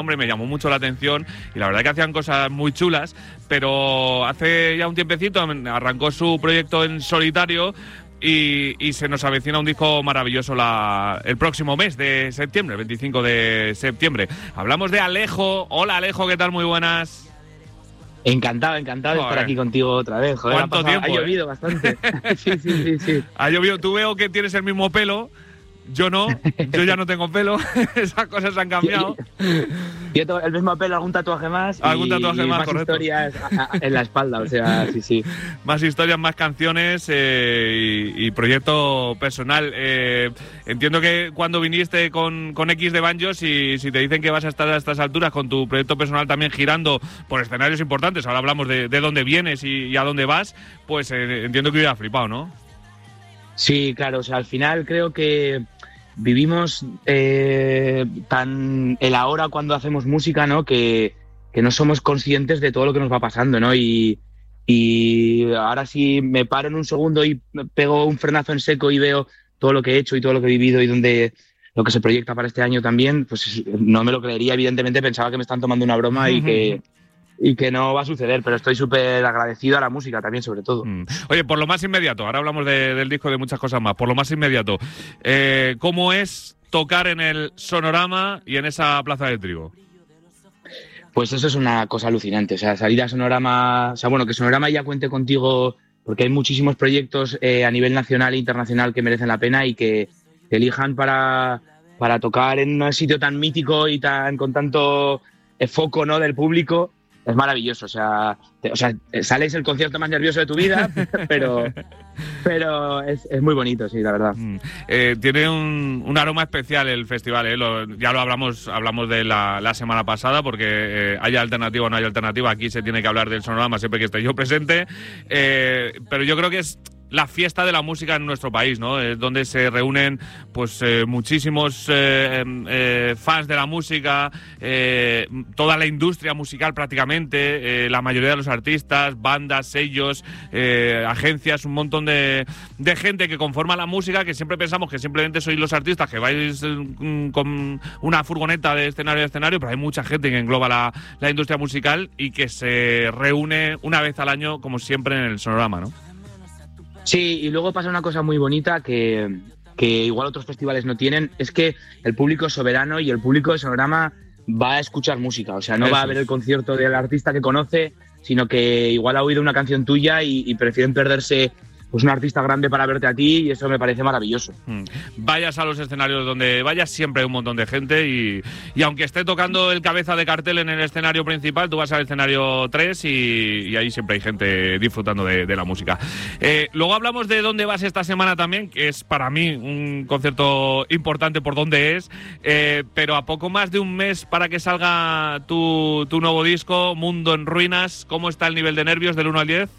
Hombre, me llamó mucho la atención y la verdad que hacían cosas muy chulas, pero hace ya un tiempecito arrancó su proyecto en solitario y se nos avecina un disco maravilloso el próximo mes de septiembre, el 25 de septiembre. Hablamos de Alejo. Hola Alejo, ¿qué tal? Muy buenas. Encantado de estar aquí contigo otra vez. Joder, ¿cuánto tiempo? Ha llovido bastante. Sí. Ha llovido. Tú veo que tienes el mismo pelo. Yo no, yo ya no tengo pelo. Esas cosas han cambiado. Yo tengo el mismo pelo, algún tatuaje más. Algún tatuaje más, más correcto. Historias en la espalda, o sea, sí. Más historias, más canciones y proyecto personal. Entiendo que cuando viniste con X de Banjos y si te dicen que vas a estar a estas alturas con tu proyecto personal también girando por escenarios importantes, ahora hablamos de dónde vienes y a dónde vas, pues entiendo que hubiera flipado, ¿no? Sí, claro, o sea, al final creo que vivimos tan el ahora cuando hacemos música, ¿no? Que no somos conscientes de todo lo que nos va pasando, ¿no? Y ahora sí me paro en un segundo y pego un frenazo en seco y veo todo lo que he hecho y todo lo que he vivido y lo que se proyecta para este año también, pues no me lo creería, evidentemente pensaba que me están tomando una broma y que no va a suceder, pero estoy súper agradecido a la música también, sobre todo. Oye, por lo más inmediato, ahora hablamos del disco y de muchas cosas más, por lo más inmediato, ¿cómo es tocar en el Sonorama y en esa Plaza del Trigo? Pues eso es una cosa alucinante, o sea, salir a Sonorama, o sea, bueno, que Sonorama ya cuente contigo, porque hay muchísimos proyectos a nivel nacional e internacional que merecen la pena y que te elijan para tocar en un sitio tan mítico y con tanto foco, ¿no?, del público. Es maravilloso, o sea, sales el concierto más nervioso de tu vida, pero es muy bonito, sí, la verdad. Tiene un aroma especial el festival, ya lo hablamos de la semana pasada, porque haya alternativa o no haya alternativa, aquí se tiene que hablar del Sonorama siempre que esté yo presente, pero yo creo que es la fiesta de la música en nuestro país, ¿no? Es donde se reúnen pues muchísimos fans de la música, toda la industria musical prácticamente, la mayoría de los artistas, bandas, sellos, agencias, un montón de gente que conforma la música, que siempre pensamos que simplemente sois los artistas que vais con una furgoneta de escenario a escenario, pero hay mucha gente que engloba la industria musical y que se reúne una vez al año, como siempre, en el Sonorama, ¿no? Sí, y luego pasa una cosa muy bonita que igual otros festivales no tienen, es que el público es soberano y el público de Sonorama va a escuchar música, o sea, no va a ver el concierto del artista que conoce, sino que igual ha oído una canción tuya y prefieren perderse pues un artista grande para verte a ti, y eso me parece maravilloso. Vayas a los escenarios donde vayas, siempre hay un montón de gente y aunque esté tocando el cabeza de cartel en el escenario principal, tú vas al escenario 3 y ahí siempre hay gente disfrutando de la música. Luego hablamos de dónde vas esta semana también, que es para mí un concierto importante por dónde es, pero a poco más de un mes para que salga tu nuevo disco, Mundo en Ruinas. ¿Cómo está el nivel de nervios del 1 al 10?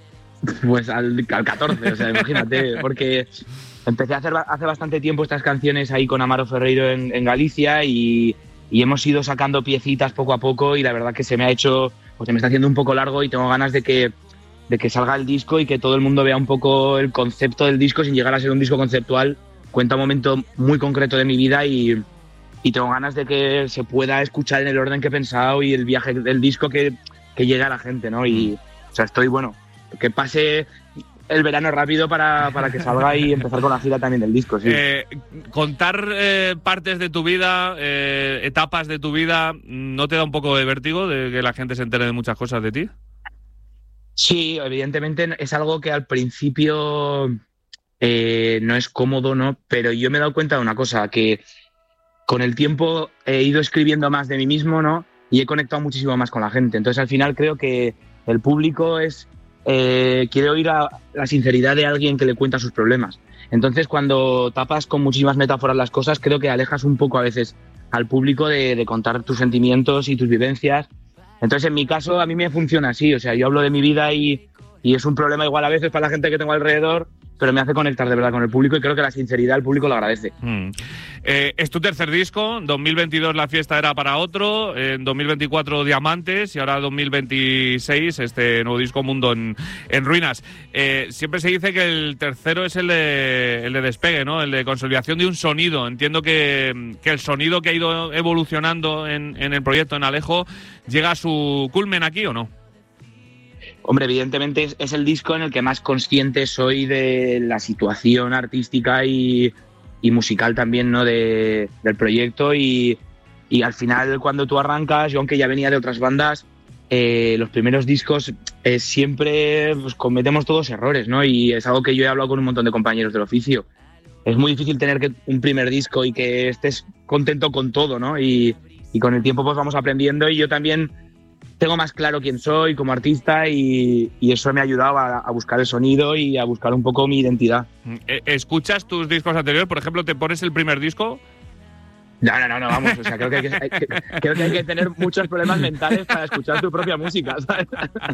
Pues al 14, o sea, imagínate, porque empecé a hacer hace bastante tiempo estas canciones ahí con Amaro Ferreiro en Galicia y hemos ido sacando piecitas poco a poco y la verdad que se me ha hecho, pues se me está haciendo un poco largo y tengo ganas de que salga el disco y que todo el mundo vea un poco el concepto del disco sin llegar a ser un disco conceptual. Cuenta un momento muy concreto de mi vida y tengo ganas de que se pueda escuchar en el orden que he pensado y el viaje del disco que llegue a la gente, ¿no? Y, o sea, estoy, bueno, que pase el verano rápido para que salga y empezar con la gira también del disco, sí. Contar partes de tu vida, etapas de tu vida, ¿no te da un poco de vértigo de que la gente se entere de muchas cosas de ti? Sí, evidentemente es algo que al principio no es cómodo, ¿no? Pero yo me he dado cuenta de una cosa, que con el tiempo he ido escribiendo más de mí mismo, ¿no? Y he conectado muchísimo más con la gente. Entonces al final creo que el público quiere oír la sinceridad de alguien que le cuenta sus problemas. Entonces, cuando tapas con muchísimas metáforas las cosas, creo que alejas un poco a veces al público de contar tus sentimientos y tus vivencias. Entonces, en mi caso, a mí me funciona así. O sea, yo hablo de mi vida y es un problema igual a veces para la gente que tengo alrededor, pero me hace conectar de verdad con el público y creo que la sinceridad el público lo agradece. Es tu tercer disco, 2022 La fiesta era para otro, en 2024 Diamantes y ahora 2026 este nuevo disco Mundo en ruinas. Siempre se dice que el tercero es el de despegue, ¿no? El de consolidación de un sonido. Entiendo que el sonido que ha ido evolucionando en el proyecto, en Alejo, llega a su culmen aquí, ¿o no? Hombre, evidentemente es el disco en el que más consciente soy de la situación artística y musical también, ¿no? del proyecto y al final cuando tú arrancas, yo aunque ya venía de otras bandas, los primeros discos siempre pues, cometemos todos errores, ¿no? Y es algo que yo he hablado con un montón de compañeros del oficio. Es muy difícil tener un primer disco y que estés contento con todo, ¿no? Y con el tiempo pues vamos aprendiendo y yo también tengo más claro quién soy como artista y eso me ha ayudado a buscar el sonido y a buscar un poco mi identidad. ¿Escuchas tus discos anteriores? Por ejemplo, ¿te pones el primer disco? No, vamos, o sea, creo que hay que tener muchos problemas mentales para escuchar tu propia música, ¿sabes?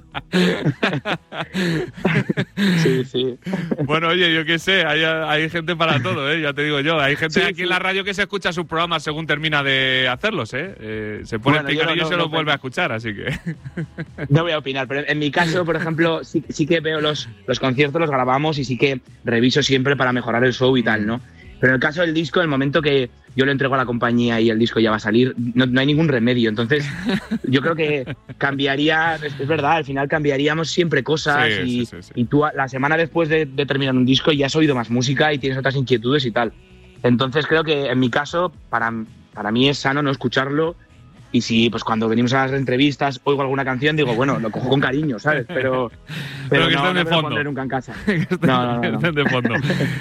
Sí. Bueno, oye, yo qué sé, hay gente para todo, ya te digo yo. Hay gente aquí en la radio que se escucha sus programas según termina de hacerlos, se pone el picarillo y se los vuelve a escuchar, así que... No voy a opinar, pero en mi caso, por ejemplo, sí que veo los conciertos, los grabamos y sí que reviso siempre para mejorar el show y tal, ¿no? Pero en el caso del disco, en el momento que yo lo entrego a la compañía y el disco ya va a salir, no hay ningún remedio. Entonces, yo creo que cambiaría, es verdad, al final cambiaríamos siempre cosas sí. Y tú la semana después de terminar un disco ya has oído más música y tienes otras inquietudes y tal. Entonces, creo que en mi caso, para mí es sano no escucharlo. Y si pues cuando venimos a las entrevistas oigo alguna canción, digo, bueno, lo cojo con cariño, ¿sabes? Pero que no estén de me fondo. lo pondré nunca en casa. No. De fondo.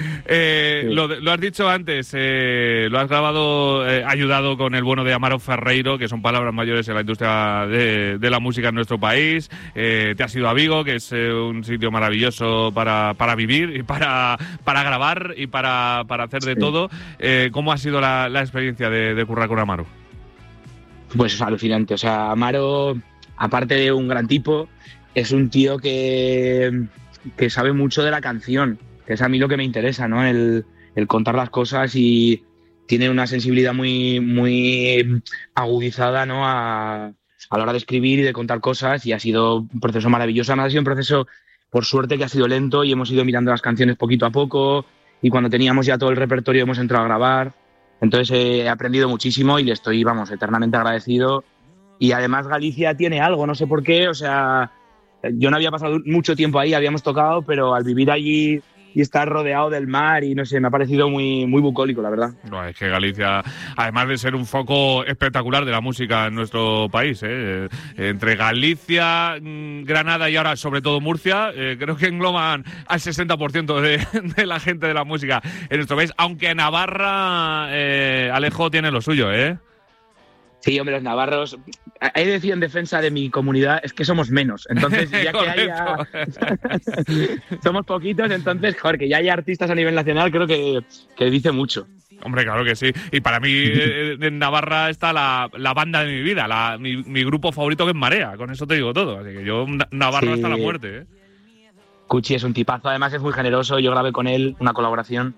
Sí. Lo has dicho antes, lo has grabado ayudado con el bueno de Amaro Ferreiro, que son palabras mayores en la industria de la música en nuestro país. Te has ido a Vigo, que es un sitio maravilloso para vivir y para grabar y para hacer de todo. ¿Cómo ha sido la experiencia de currar con Amaro? Pues es alucinante, o sea, Amaro, aparte de un gran tipo, es un tío que sabe mucho de la canción, que es a mí lo que me interesa, ¿no? El contar las cosas y tiene una sensibilidad muy agudizada, ¿no? A la hora de escribir y de contar cosas y ha sido un proceso maravilloso. Además ha sido un proceso, por suerte, que ha sido lento y hemos ido mirando las canciones poquito a poco y cuando teníamos ya todo el repertorio hemos entrado a grabar. Entonces he aprendido muchísimo y le estoy, eternamente agradecido. Y además Galicia tiene algo, no sé por qué, o sea, yo no había pasado mucho tiempo ahí, habíamos tocado, pero al vivir allí y estar rodeado del mar y no sé, me ha parecido muy bucólico, la verdad. No, es que Galicia, además de ser un foco espectacular de la música en nuestro país, entre Galicia, Granada y ahora sobre todo Murcia, creo que engloban al 60% de la gente de la música en nuestro país, aunque Navarra, Alejo, tiene lo suyo, ¿eh? Sí, hombre, los navarros, he de decir en defensa de mi comunidad, es que somos menos. Entonces, ya que haya... somos poquitos, entonces, joder, que ya haya artistas a nivel nacional, creo que dice mucho. Hombre, claro que sí. Y para mí, en Navarra está la banda de mi vida, mi grupo favorito, que es Marea. Con eso te digo todo. Así que yo, Navarra hasta la muerte, ¿eh? Cuchi es un tipazo, además es muy generoso. Yo grabé con él una colaboración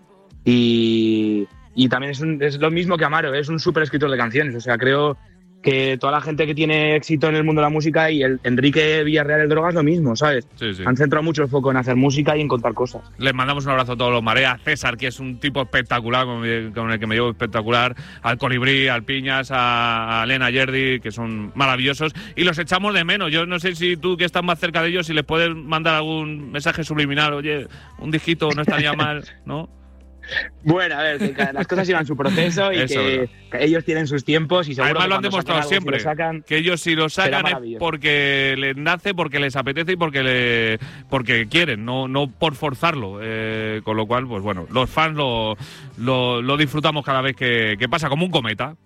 y también es lo mismo que Amaro, es un súper escritor de canciones. O sea, creo que toda la gente que tiene éxito en el mundo de la música y el Enrique Villarreal el Drogas lo mismo, ¿sabes? Sí. Han centrado mucho el foco en hacer música y en contar cosas. Les mandamos un abrazo a todos los Marea, a César, que es un tipo espectacular, con el que me llevo espectacular, al Colibrí, al Piñas, a Elena Yerdi, que son maravillosos, y los echamos de menos. Yo no sé si tú, que estás más cerca de ellos, si les puedes mandar algún mensaje subliminal, oye, un dijito no estaría mal, ¿no? Bueno, a ver, que las cosas llevan su proceso y que ellos tienen sus tiempos y seguro además que lo han demostrado siempre, que ellos si lo sacan es porque les nace, porque les apetece y porque quieren, no por forzarlo, con lo cual, pues bueno, los fans lo disfrutamos cada vez que pasa, como un cometa.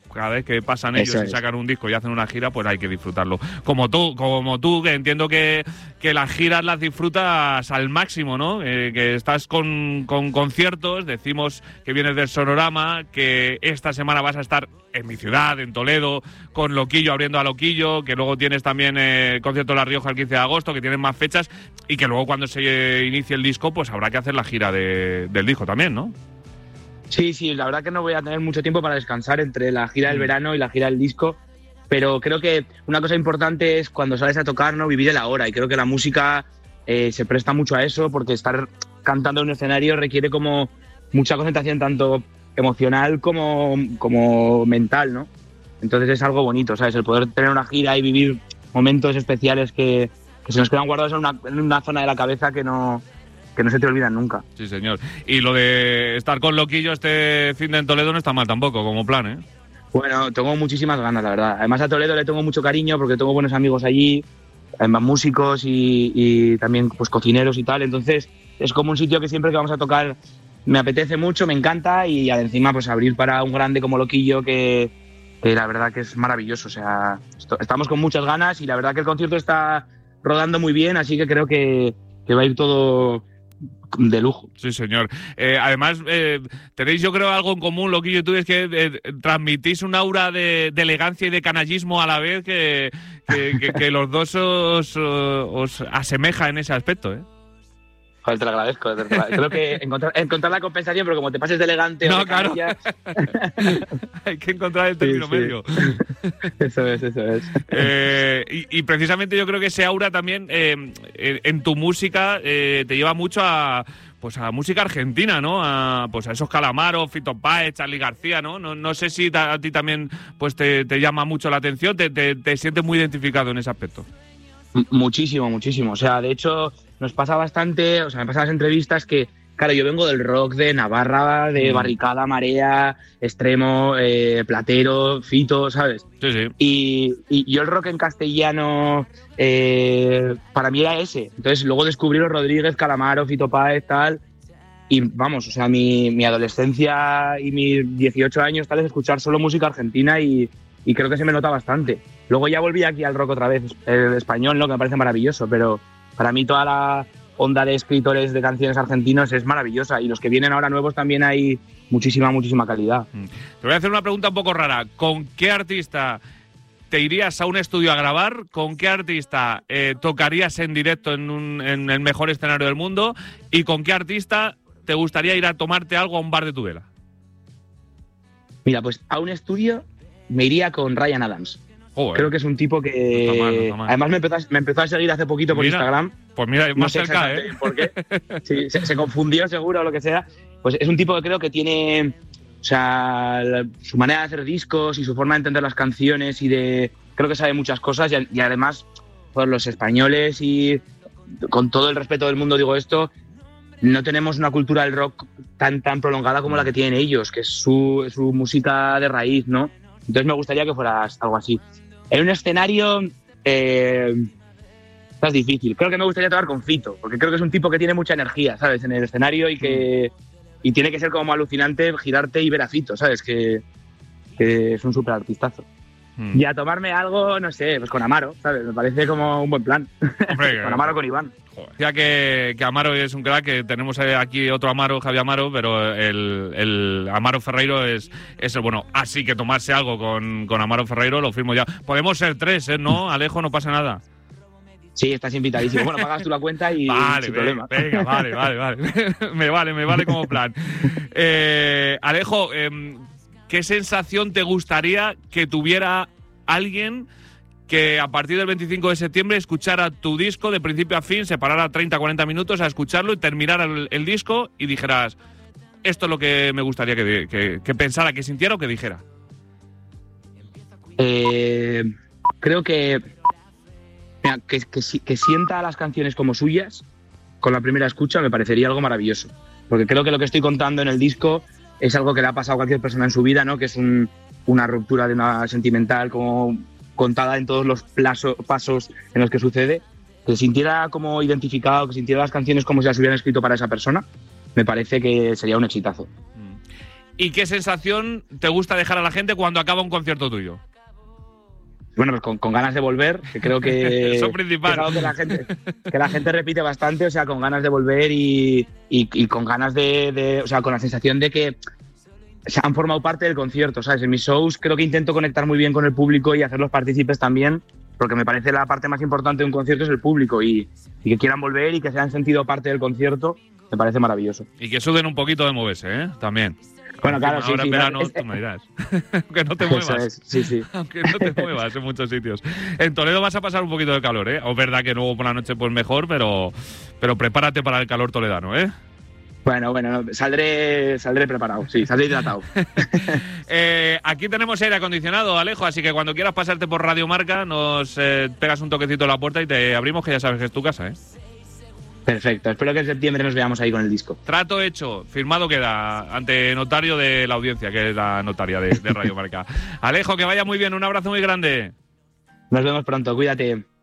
cada vez que pasan ellos Eso y es. sacan un disco y hacen una gira, pues hay que disfrutarlo. Como tú, que entiendo que las giras las disfrutas al máximo, ¿no? Que estás con conciertos, decimos que vienes del Sonorama, que esta semana vas a estar en mi ciudad, en Toledo, con Loquillo abriendo a Loquillo, que luego tienes también concierto en La Rioja el 15 de agosto, que tienes más fechas, y que luego cuando se inicie el disco, pues habrá que hacer la gira del disco también, ¿no? Sí, la verdad que no voy a tener mucho tiempo para descansar entre la gira del verano y la gira del disco, pero creo que una cosa importante es cuando sales a tocar, ¿no? Vivir el ahora, y creo que la música se presta mucho a eso, porque estar cantando en un escenario requiere como mucha concentración, tanto emocional como mental, ¿no? Entonces es algo bonito, ¿sabes? El poder tener una gira y vivir momentos especiales que se nos quedan guardados en una zona de la cabeza que no se te olvidan nunca. Sí, señor. Y lo de estar con Loquillo este fin de en Toledo no está mal tampoco, como plan, ¿eh? Bueno, tengo muchísimas ganas, la verdad. Además a Toledo le tengo mucho cariño porque tengo buenos amigos allí, además músicos y también pues cocineros y tal. Entonces es como un sitio que siempre que vamos a tocar me apetece mucho, me encanta, y encima pues abrir para un grande como Loquillo que la verdad que es maravilloso. O sea, estamos con muchas ganas y la verdad que el concierto está rodando muy bien, así que creo que va a ir todo de lujo. Sí, señor. Además, tenéis yo creo algo en común, Loquillo y tú, es que transmitís un aura de elegancia y de canallismo a la vez que los dos os asemeja en ese aspecto, ¿eh? Joder, te lo agradezco. Creo que encontrar la compensación, pero como te pases de elegante no, o de claro. canalla... Hay que encontrar el término medio. Eso es. Y precisamente yo creo que ese aura también en tu música te lleva mucho a música argentina, ¿no? A esos Calamaro, Fito Páez, Charly García, ¿no? No sé si a ti también pues te llama mucho la atención, te sientes muy identificado en ese aspecto. Muchísimo. O sea, de hecho, nos pasa bastante, o sea, me pasan las entrevistas que, claro, yo vengo del rock de Navarra, de Barricada, Marea, Extremo, Platero, Fito, ¿sabes? Sí. Y yo el rock en castellano, para mí era ese. Entonces luego descubrí los Rodríguez, Calamaro, Fito Páez, tal. Y vamos, o sea, mi adolescencia y mis 18 años tal es escuchar solo música argentina y creo que se me nota bastante. Luego ya volví aquí al rock otra vez, el español, ¿no? Que me parece maravilloso, pero para mí toda la onda de escritores de canciones argentinos es maravillosa, y los que vienen ahora nuevos también hay muchísima calidad. Te voy a hacer una pregunta un poco rara. ¿Con qué artista te irías a un estudio a grabar? ¿Con qué artista tocarías en directo en el mejor escenario del mundo? ¿Y con qué artista te gustaría ir a tomarte algo a un bar de Tudela? Mira, pues a un estudio me iría con Ryan Adams. Joder. Creo que es un tipo que... No está mal. Además me empezó a seguir hace poquito por Instagram. Pues mira, no más sé cerca, ¿eh? ¿Por qué? Sí, se confundió seguro o lo que sea. Pues es un tipo que creo que tiene... O sea, su manera de hacer discos y su forma de entender las canciones creo que sabe muchas cosas y además, pues los españoles, y con todo el respeto del mundo digo esto, no tenemos una cultura del rock tan prolongada como la que tienen ellos, que es su música de raíz, ¿no? Entonces me gustaría que fuera algo así. En un escenario es difícil. Creo que me gustaría tocar con Fito, porque creo que es un tipo que tiene mucha energía, ¿sabes? En el escenario y tiene que ser como alucinante girarte y ver a Fito, ¿sabes? Que es un súper artistazo. Y a tomarme algo, no sé, pues con Amaro, ¿sabes? Me parece como un buen plan. Hombre, con Amaro, con Iván. Ya que Amaro es un crack, que tenemos aquí otro Amaro, Javi Amaro, pero el Amaro Ferreiro es el bueno. Así que tomarse algo con Amaro Ferreiro lo firmo ya. Podemos ser 3, ¿no? Alejo, no pasa nada. Sí, estás invitadísimo. Bueno, pagas tú la cuenta y vale, sin problema. Venga, vale. me vale como plan. Alejo, ¿qué sensación te gustaría que tuviera alguien que a partir del 25 de septiembre escuchara tu disco de principio a fin, se parara 30-40 minutos a escucharlo y terminara el disco y dijeras, esto es lo que me gustaría que pensara, que sintiera o que dijera? Creo que sienta las canciones como suyas con la primera escucha me parecería algo maravilloso, porque creo que lo que estoy contando en el disco es algo que le ha pasado a cualquier persona en su vida, ¿no? Que es una ruptura de una sentimental como contada en todos los pasos en los que sucede, que se sintiera como identificado, que sintiera las canciones como si las hubieran escrito para esa persona, me parece que sería un exitazo. ¿Y qué sensación te gusta dejar a la gente cuando acaba un concierto tuyo? Bueno, pues con ganas de volver, que creo que Eso principal. es algo que la gente repite bastante, o sea, con ganas de volver y con ganas o sea, con la sensación de que se han formado parte del concierto, ¿sabes? En mis shows creo que intento conectar muy bien con el público y hacerlos partícipes también, porque me parece la parte más importante de un concierto es el público y que quieran volver y que se hayan sentido parte del concierto, me parece maravilloso. Y que suden un poquito de moverse, ¿eh? También. Bueno, claro, sí, ahora en verano no, tú me dirás. Aunque no te muevas. Sí. Aunque no te muevas en muchos sitios. En Toledo vas a pasar un poquito de calor, ¿eh? Es verdad que luego por la noche pues mejor, pero prepárate para el calor toledano, ¿eh? Bueno, saldré preparado, sí, saldré hidratado. Aquí tenemos aire acondicionado, Alejo, así que cuando quieras pasarte por Radio Marca nos pegas un toquecito a la puerta y te abrimos, que ya sabes que es tu casa, ¿eh? Perfecto, espero que en septiembre nos veamos ahí con el disco. Trato hecho, firmado queda ante notario de la audiencia, que es la notaria de Radio Marca. Alejo, que vaya muy bien, un abrazo muy grande. Nos vemos pronto, cuídate.